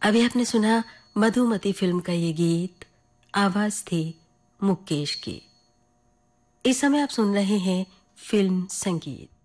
अभी आपने सुना मधुमती फिल्म का ये गीत, आवाज थी मुकेश की। इस समय आप सुन रहे हैं फिल्म संगीत।